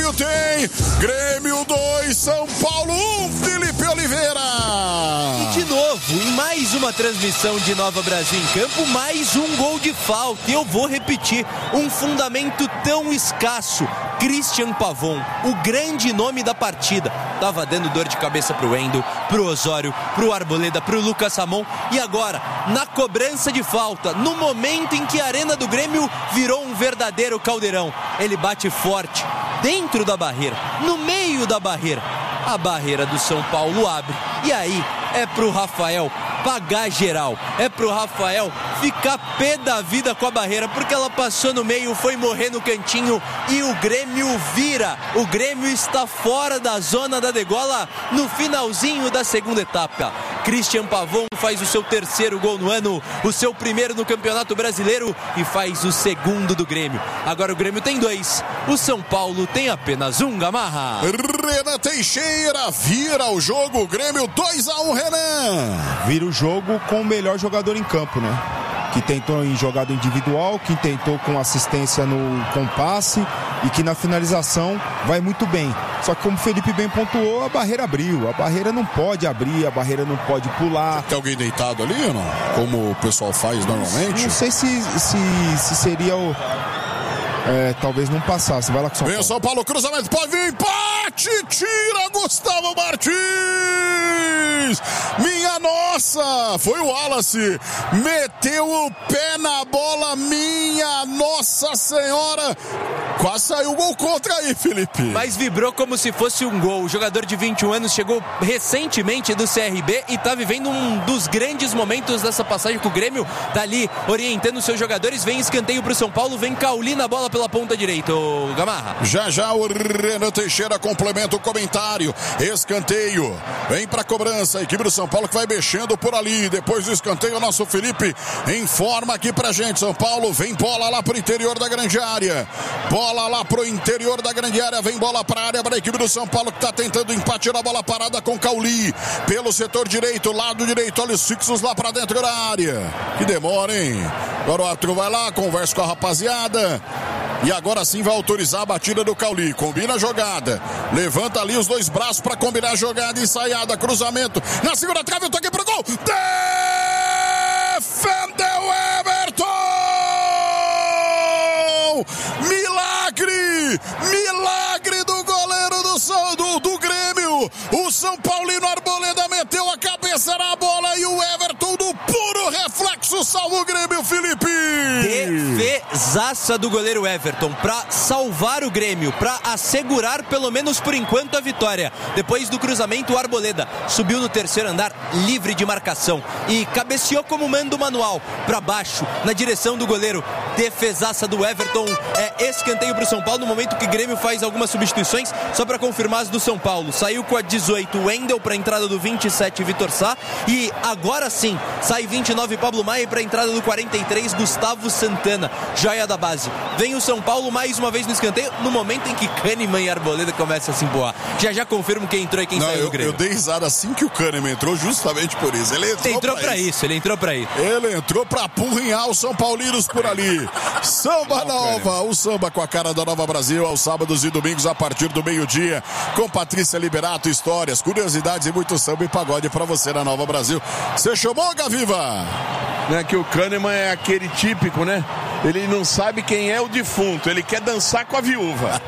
Grêmio tem, Grêmio 2, São Paulo 1, Felipe Oliveira. E de novo, em mais uma transmissão de Nova Brasil em Campo, mais um gol de falta. E eu vou repetir, um fundamento tão escasso. Christian Pavon, o grande nome da partida, tava dando dor de cabeça pro Wendel, pro Osório, pro Arboleda, pro Lucas Ramon. E agora, na cobrança de falta, no momento em que a arena do Grêmio virou um verdadeiro caldeirão, ele bate forte, dentro da barreira, no meio da barreira. A barreira do São Paulo abre, e aí é pro Rafael pagar geral, é pro Rafael ficar pé da vida com a barreira, porque ela passou no meio, foi morrer no cantinho e o Grêmio vira. O Grêmio está fora da zona da degola no finalzinho da segunda etapa. Christian Pavon faz o seu terceiro gol no ano, o seu primeiro no Campeonato Brasileiro e faz o segundo do Grêmio. Agora o Grêmio tem 2, o São Paulo tem apenas 1, Gamarra. Renan Teixeira vira o jogo, Grêmio 2-1, Renan. Vira o jogo com o melhor jogador em campo, né? Que tentou em jogada individual, que tentou com assistência com passe e que na finalização vai muito bem. Só que como o Felipe bem pontuou, a barreira abriu. A barreira não pode abrir, a barreira não pode pular. Tem alguém deitado ali ou não? Como o pessoal faz normalmente? Não sei se seria o... talvez não passasse. Vai lá com o São Paulo. Vem o São Paulo, cruzamento, pode vir, empate, tira Gustavo Martins! Minha nossa! Foi o Wallace, meteu o pé na bola, minha nossa senhora! Quase saiu o gol contra aí, Felipe. Mas vibrou como se fosse um gol. O jogador de 21 anos chegou recentemente do CRB e tá vivendo um dos grandes momentos dessa passagem com o Grêmio. Tá ali orientando seus jogadores. Vem escanteio pro São Paulo, vem Cauli na bola pela ponta direita, o Gamarra. Já o Renan Teixeira complementa o comentário. Escanteio, vem pra cobrança. A equipe do São Paulo que vai mexendo por ali. Depois do escanteio, o nosso Felipe informa aqui pra gente. São Paulo vem bola lá pro interior da grande área. Bola lá pro interior da grande área, vem bola pra área para a equipe do São Paulo que tá tentando empatar a bola parada com Cauli. Pelo setor direito, lado direito, olhos fixos lá pra dentro da área. Que demora, hein? Agora o árbitro vai lá, conversa com a rapaziada. E agora sim vai autorizar a batida do Cauli. Combina a jogada. Levanta ali os dois braços pra combinar a jogada. Ensaiada, cruzamento. Na segunda trave, o toque pro gol. Defendeu Everton! Milagre do goleiro do Grêmio. O São Paulino Arboleda meteu a cabeça na bola e o Everton do puro reflexo salva o Grêmio, Felipe. Defesaça do goleiro Everton pra salvar o Grêmio, pra assegurar pelo menos por enquanto a vitória. Depois do cruzamento, o Arboleda subiu no terceiro andar livre de marcação e cabeceou como manda o manual pra baixo, na direção do goleiro. Defesaça do Everton, escanteio pro São Paulo no momento que o Grêmio faz algumas substituições, só pra confirmar as do São Paulo. Saiu com a 18 Wendel pra entrada do 27 Vitor Sá e agora sim sai 29 Pablo Maia pra entrada do 43 Gustavo Santana, joia da base. Vem o São Paulo mais uma vez no escanteio no momento em que Kahneman e Arboleda começam a se empurrar. Já confirmo quem entrou e quem saiu do Grêmio. Eu dei risada assim que o Kahneman entrou, justamente por isso. Ele entrou pra isso. Ele entrou pra apurrinhar os São Paulinos por ali. Samba Nova, o samba com a cara da Nova Brasil, aos sábados e domingos a partir do meio-dia, com Patrícia Liberato, histórias, curiosidades e muito samba e pagode pra você na Nova Brasil. Você chamou, Gaviva? Né, que o Kahneman é aquele típico, né? Ele não sabe quem é o defunto, ele quer dançar com a viúva.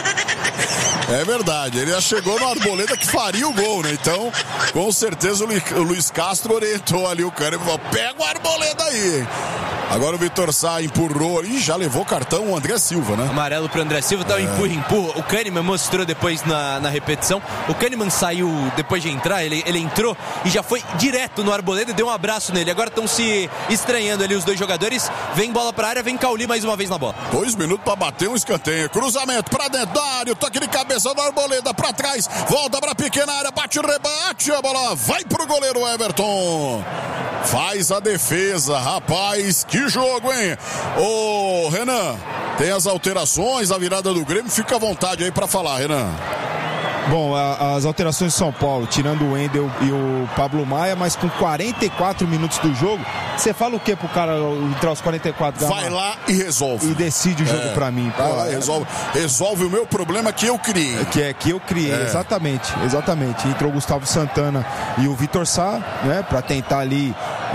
É verdade, ele já chegou no Arboleda que faria o gol, né? Então, com certeza o Luiz Castro orientou ali o Kahneman e falou, pega o Arboleda aí. Agora o Vitor Sá empurrou e já levou cartão o André Silva, né? Amarelo pro André Silva, tá um empurra. O Kahneman mostrou depois na repetição. O Kahneman saiu depois de entrar, ele entrou e já foi direto no Arboleda e deu um abraço nele. Agora estão se estranhando ali os dois jogadores. Vem bola pra área, vem Cauli mais uma vez na bola. 2 minutos pra bater um escanteio. Cruzamento pra dentro da área, o toque de cabeça do Arboleda pra trás. Volta pra pequena área, bate, rebate, a bola vai pro goleiro Everton. Faz a defesa, rapaz, que jogo, hein? Ô, Renan, tem as alterações, a virada do Grêmio, fica à vontade aí pra falar, Renan. Bom, as alterações de São Paulo, tirando o Wendel e o Pablo Maia, mas com 44 minutos do jogo, você fala o que pro cara entrar aos 44? Vai lá e resolve. E decide o jogo pra mim. Vai lá, resolve o meu problema que eu criei. Que eu criei, exatamente. Entrou o Gustavo Santana e o Vitor Sá, né, pra tentar ali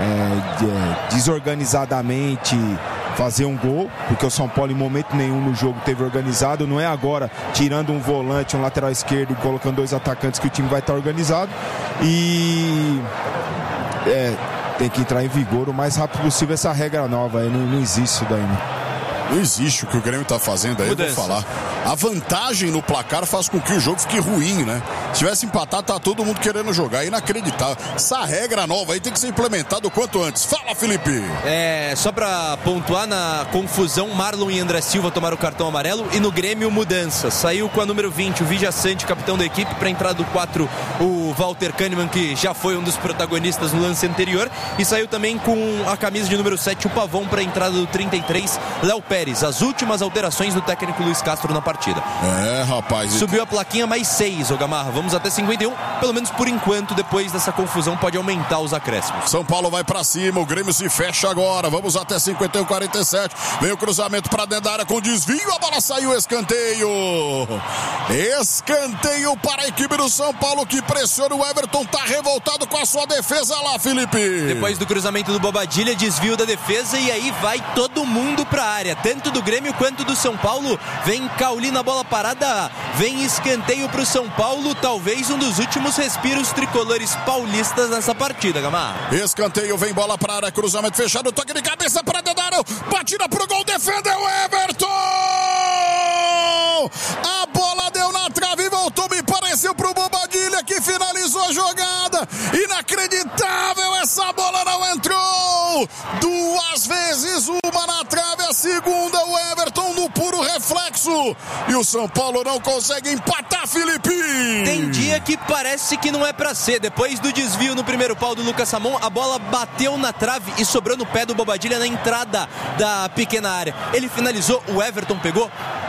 desorganizadamente fazer um gol, porque o São Paulo em momento nenhum no jogo teve organizado. Não é agora tirando um volante, um lateral esquerdo e colocando 2 atacantes que o time vai estar organizado. E tem que entrar em vigor o mais rápido possível essa regra nova. Não existe isso daí, né? Não existe o que o Grêmio tá fazendo aí, eu vou falar. A vantagem no placar faz com que o jogo fique ruim, né? Se tivesse empatado, tá todo mundo querendo jogar. Inacreditável. Essa regra nova aí tem que ser implementada o quanto antes. Fala, Felipe! Só pra pontuar na confusão, Marlon e André Silva tomaram o cartão amarelo e no Grêmio mudança. Saiu com a número 20 o Vidia Sante, capitão da equipe, pra entrada do 4 o Walter Kahneman, que já foi um dos protagonistas no lance anterior, e saiu também com a camisa de número 7 o Pavão pra entrada do 33 Léo Pérez. As últimas alterações do técnico Luiz Castro na partida. Rapaz. Subiu a plaquinha mais 6, ô Gamarra. Vamos até 51, pelo menos por enquanto. Depois dessa confusão pode aumentar os acréscimos. São Paulo vai pra cima, o Grêmio se fecha agora. Vamos até 51, 47. Vem o cruzamento pra dentro da área com desvio. A bola saiu, escanteio. Escanteio para a equipe do São Paulo que pressiona. O Everton tá revoltado com a sua defesa lá, Felipe. Depois do cruzamento do Bobadilha, desvio da defesa e aí vai todo mundo pra área, tanto do Grêmio quanto do São Paulo. Vem Cauli na bola parada, vem escanteio pro São Paulo, talvez um dos últimos respiros tricolores paulistas nessa partida, Gamarra. Escanteio, vem bola pra área, cruzamento fechado, toque de cabeça para dentro da área, batida pro gol, defendeu Everton! A bola deu na trave e voltou, me pareceu pro Bobadilha que finalizou a jogada. Inacreditável, essa bola não entrou. 2 vezes, uma na trave, a segunda o Everton no puro reflexo. E o São Paulo não consegue empatar, Felipe. Tem dia que parece que não é pra ser. Depois do desvio no primeiro pau do Lucas Ramon, a bola bateu na trave e sobrou no pé do Bobadilha na entrada da pequena área. Ele finalizou, o Everton pegou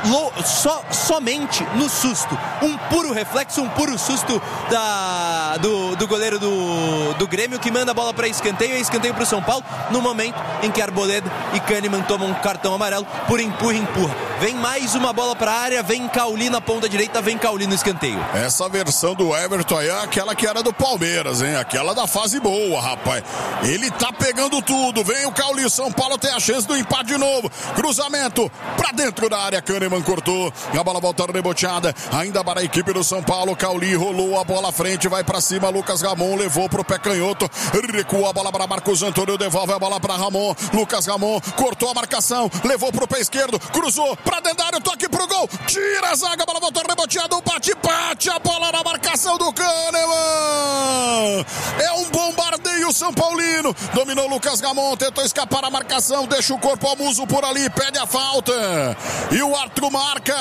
somente no susto. Um puro reflexo, um puro susto do goleiro do Grêmio, que manda a bola para escanteio. É escanteio para o São Paulo no momento em que Arboleda e Kahneman tomam um cartão amarelo por empurra. Vem mais uma bola para a área, vem Cauli na ponta direita, vem Cauli no escanteio. Essa versão do Everton aí é aquela que era do Palmeiras, hein? Aquela da fase boa, rapaz. Ele tá pegando tudo. Vem o Cauli, São Paulo tem a chance do empate de novo. Cruzamento para dentro da área, Kahneman cortou. E a bola volta reboteada. Ainda para a equipe do São Paulo. Cauli rolou a bola à frente, vai para cima. Lucas Ramon levou pro pé canhoto. Recua a bola para Marcos Antônio, devolve a bola para Ramon. Lucas Ramon cortou a marcação, levou pro pé esquerdo, cruzou para dentro da área, toque pro gol. Tira a zaga, a bola volta reboteada. Bate a bola na marcação do Kahneman. É um bombardeio São Paulino. Dominou Lucas Ramon, tentou escapar a marcação, deixa o corpo ao muso por ali, pede a falta. E o árbitro marca.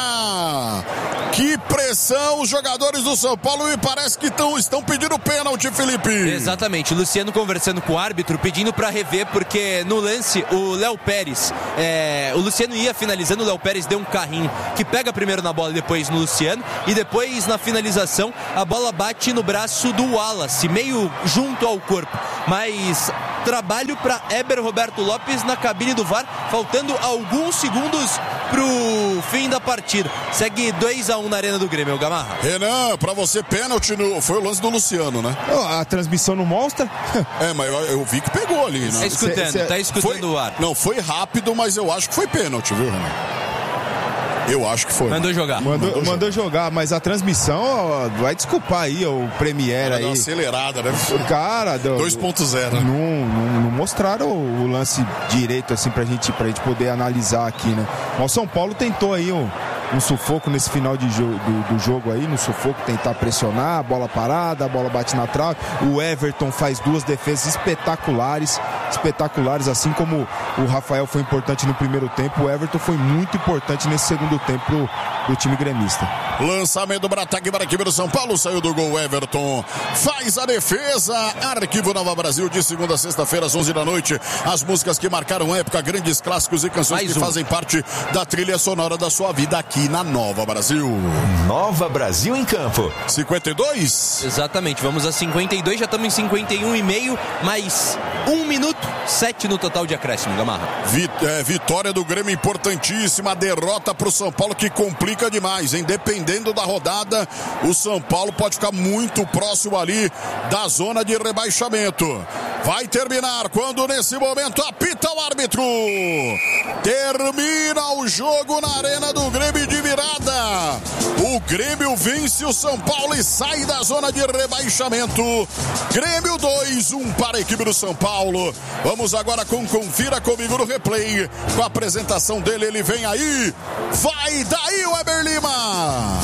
Que pressão os jogadores do São Paulo, e parece que estão pedindo pênalti, Felipe. Exatamente, o Luciano conversando com o árbitro, pedindo para rever, porque no lance o Léo Pérez, o Luciano ia finalizando, o Léo Pérez deu um carrinho que pega primeiro na bola e depois no Luciano, e depois na finalização a bola bate no braço do Wallace, meio junto ao corpo, mas trabalho para Éber Roberto Lopes na cabine do VAR, faltando alguns segundos pro fim da partida. Segue 2-1 na Arena do Grêmio, Gamarra. Renan, pra você pênalti foi o lance do Luciano, né? A transmissão não mostra? Mas eu vi que pegou ali, né? Tá escutando o ar. Não, foi rápido, mas eu acho que foi pênalti, viu, Renan? Eu acho que foi. Mandou jogar. Mandou jogar, mas a transmissão, vai desculpar aí o Premier aí. Acelerada, né? Cara, 2.0. Não mostraram o lance direito assim pra gente poder analisar aqui, né? O São Paulo tentou aí um sufoco nesse final do jogo aí, no sufoco, tentar pressionar, a bola parada, a bola bate na trave. O Everton faz 2 defesas espetaculares, assim como o Rafael foi importante no primeiro tempo, o Everton foi muito importante nesse segundo tempo do time gremista. Lançamento para ataque para a equipe do São Paulo, saiu do gol Everton, faz a defesa. Arquivo Nova Brasil, de segunda a sexta-feira às 11 da noite, as músicas que marcaram época, grandes clássicos e canções que fazem parte da trilha sonora da sua vida aqui na Nova Brasil. Nova Brasil em campo. 52? Exatamente, vamos a 52, já estamos em 51,5, mais 1 minuto, 7 no total de acréscimo, Gamarra. Vitória do Grêmio importantíssima, derrota para o São Paulo que complica demais, hein? Dependendo da rodada, o São Paulo pode ficar muito próximo ali da zona de rebaixamento. Vai terminar quando nesse momento apita o árbitro. Termina o jogo na Arena do Grêmio de virada. O Grêmio vence o São Paulo e sai da zona de rebaixamento. Grêmio 2-1 para a equipe do São Paulo. Vamos agora com Confira Comigo no replay. Com a apresentação dele, ele vem aí. Vai daí, Weber Lima.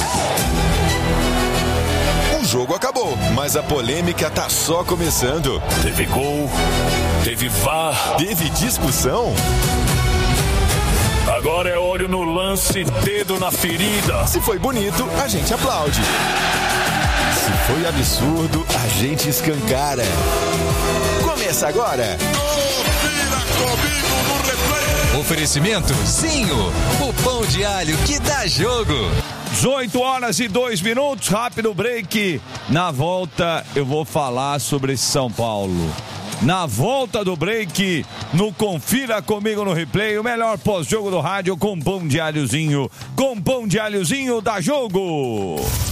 O jogo acabou, mas a polêmica tá só começando. Teve gol, teve VAR, teve discussão. Agora é olho no lance, dedo na ferida. Se foi bonito, a gente aplaude. Se foi absurdo, a gente escancara. Começa agora. Confira Comigo no replay. Oferecimento Zinho, o pão de alho que dá jogo. 18h02, rápido break. Na volta eu vou falar sobre esse São Paulo. Na volta do break, no Confira Comigo no replay, o melhor pós-jogo do rádio com pão de alhozinho. Com pão de alhozinho dá jogo.